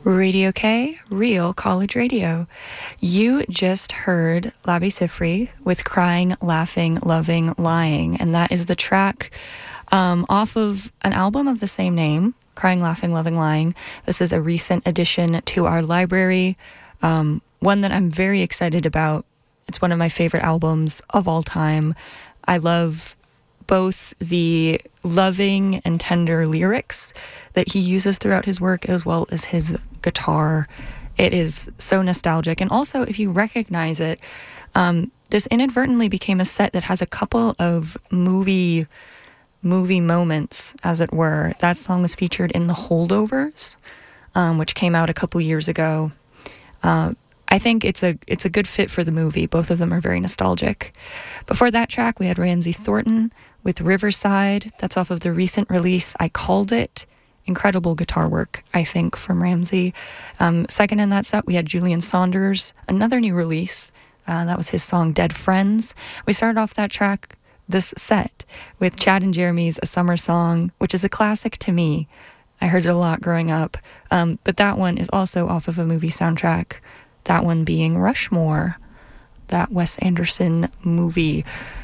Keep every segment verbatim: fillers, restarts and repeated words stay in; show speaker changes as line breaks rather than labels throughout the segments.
Radio K, Real College Radio. You just heard Labi Siffre with Crying, Laughing, Loving, Lying, and that is the track um, off of an album of the same name, Crying, Laughing, Loving, Lying. This is a recent addition to our library, um, one that I'm very excited about. It's one of my favorite albums of all time. I love both the loving and tender lyrics that he uses throughout his work, as well as his guitar. It is so nostalgic. And also, if you recognize it, um, this inadvertently became a set that has a couple of movie movie moments, as it were. That song was featured in The Holdovers, um, which came out a couple years ago. Uh, I think it's a it's a good fit for the movie. Both of them are very nostalgic. Before that track, we had Ramsey Thornton with Riverside. That's off of the recent release, I Called It. Incredible guitar work, I think, from Ramsey. Um, second in that set, we had Julian Saunders, another new release. Uh, that was his song, Dead Friends. We started off that track, this set, with Chad and Jeremy's A Summer Song, which is a classic to me. I heard it a lot growing up. Um, but that one is also off of a movie soundtrack. That one being Rushmore, that Wes Anderson movie.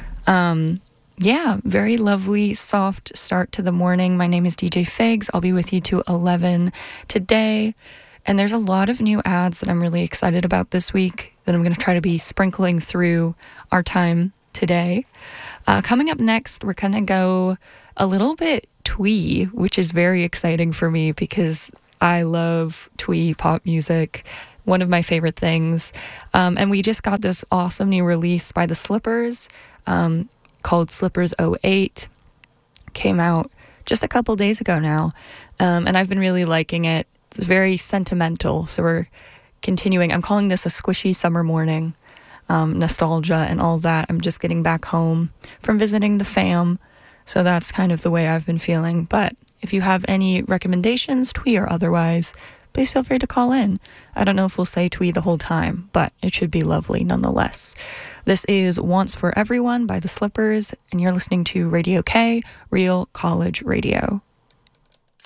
Um, yeah, very lovely, soft start to the morning. My name is D J Figs. I'll be with you to eleven today. And there's a lot of new ads that I'm really excited about this week that I'm going to try to be sprinkling through our time today. Uh, coming up next, we're going to go a little bit twee, which is very exciting for me because I love twee pop music. One of my favorite things. Um, and we just got this awesome new release by the Slippers um, called Slippers oh eight. Came out just a couple days ago now. Um, and I've been really liking it. It's very sentimental. So we're continuing. I'm calling this a squishy summer morning. Um, nostalgia and all that. I'm just getting back home from visiting the fam. So that's kind of the way I've been feeling. But if you have any recommendations, twee or otherwise, please feel free to call in. I don't know if we'll say twee the whole time, but it should be lovely nonetheless. This is Once for Everyone by the Slippers, and you're listening to Radio K, Real College Radio.